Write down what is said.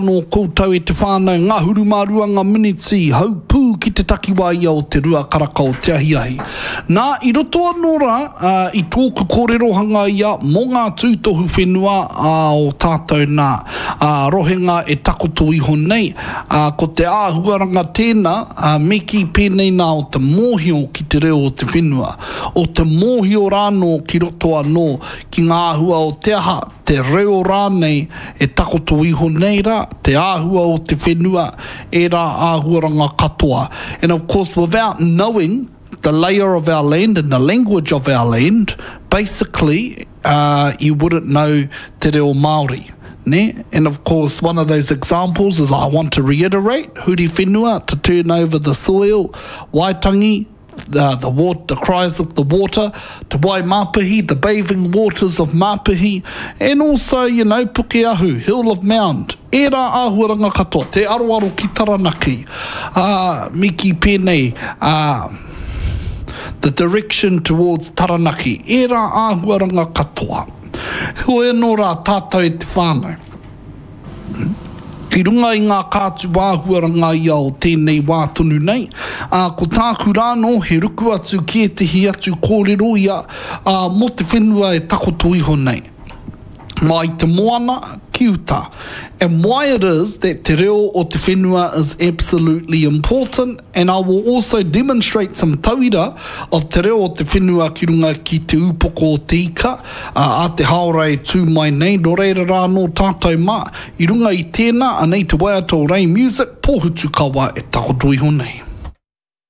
No koutou e te whānau ngā hurumārua ngā miniti hau pū ki te takiwā ia o te rua karaka o te ahiahi. Nā, i roto anō rā, i tōku kōrerohanga ia mō ngā tūtohu whenua o tātou nā rohenga e takoto iho nei, ko te āhuaranga tēnā, me ki pēnei nā o te mōhio ki te reo o te whenua. O te mōhio rāno ki roto anō ki ngā āhua o te aha, te reo rānei e takoto iho nei rā, te āhua o te whenua e rā āhuaranga katoa. And of course, without knowing the layer of our land and the language of our land, basically, you wouldn't know te reo Māori. Ne? And of course, one of those examples is I want to reiterate, huri whenua, to turn over the soil, waitangi, the cries of the water, te wai Māpahi, the bathing waters of Māpahi, and also, Pukeahu, Hill of Mound, e rā āhuaranga katoa, te aroaro ki Taranaki, miki pēnei, the direction towards Taranaki, e rā āhuaranga katoa. Hoi anō rā tātou e te whānau. I runga i ngā kātu āhuaranga ia o tēnei wā tonu nei, ko tāku rāno he ruku atu ki e te hi atu kōrero ia mō te whenua e takoto iho nei. Mai te moana ki uta. And why it is that te reo o te whenua is absolutely important, and I will also demonstrate some tauira of te reo o te whenua ki runga ki te upoko o te ika, a te haora e tū mai nei, no reira rā no tātou mā. I runga i tēnā, anei te Waiato Rain Music, pōhutu kawa e takoto iho nei.